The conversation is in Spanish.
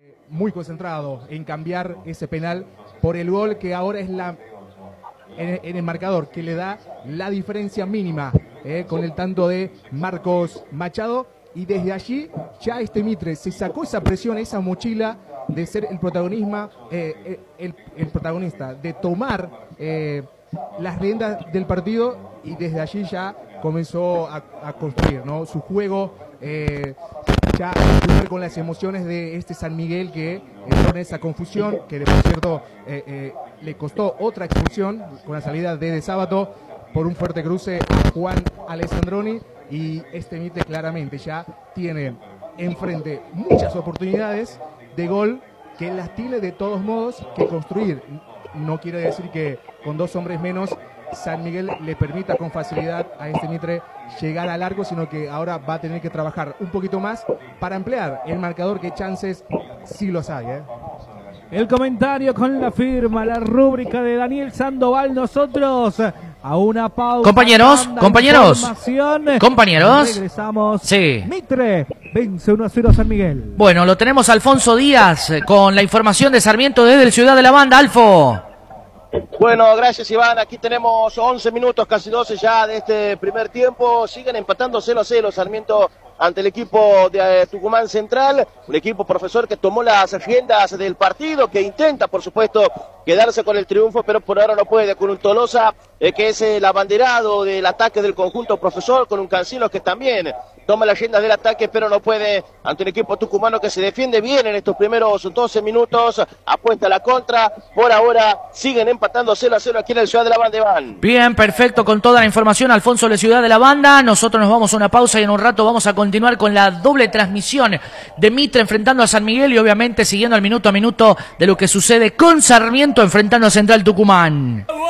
Muy concentrado en cambiar ese penal por el gol que ahora es en el marcador, que le da la diferencia mínima con el tanto de Marcos Machado. Y desde allí ya Mitre se sacó esa presión, esa mochila de ser el protagonista, de tomar las riendas del partido, y desde allí ya comenzó a construir, ¿no?, su juego, ya con las emociones de San Miguel, que entró en esa confusión, que por cierto le costó otra expulsión con la salida de Sábato por un fuerte cruce a Juan Alessandroni. Y Mitre claramente ya tiene enfrente muchas oportunidades de gol, que las tiene de todos modos que construir. No quiere decir que con dos hombres menos San Miguel le permita con facilidad a Mitre llegar al arco, sino que ahora va a tener que trabajar un poquito más para ampliar el marcador, que chances sí los hay. El comentario con la firma, la rúbrica de Daniel Sandoval. Nosotros a una pausa. Compañeros. Regresamos. Sí. Mitre vence 1-0 San Miguel. Bueno, lo tenemos a Alfonso Díaz con la información de Sarmiento desde el Ciudad de la Banda. Alfo. Bueno, gracias Iván. Aquí tenemos 11 minutos, casi 12 ya de este primer tiempo. Siguen empatando 0-0 Sarmiento ante el equipo de Tucumán Central, un equipo, profesor, que tomó las riendas del partido, que intenta, por supuesto, quedarse con el triunfo, pero por ahora no puede, con un Tolosa que es el abanderado del ataque del conjunto, profesor, con un Cancino que también toma las riendas del ataque, pero no puede ante un equipo tucumano que se defiende bien en estos primeros 12 minutos, apuesta a la contra. Por ahora siguen empatando 0-0 aquí en el Ciudad de la Banda, Iván. Bien, perfecto, con toda la información, Alfonso de Ciudad de la Banda. Nosotros nos vamos a una pausa y en un rato vamos a continuar con la doble transmisión de Mitre enfrentando a San Miguel y obviamente siguiendo el minuto a minuto de lo que sucede con Sarmiento enfrentando a Central Tucumán.